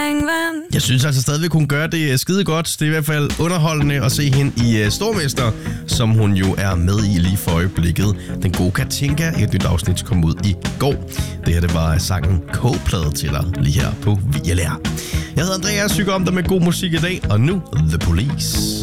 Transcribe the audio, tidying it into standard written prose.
springvand. Jeg synes altså stadigvæk, hun gør det skide godt. Det er i hvert fald underholdende at se hende i Stormester, som hun jo er med i lige for øjeblikket. Den gode Katinka, et nyt afsnit kom ud i går. Det her, det var sangen K-plade til dig lige her på VLR. Jeg hedder Andreas, syger om dig med god musik i dag, og nu The Police.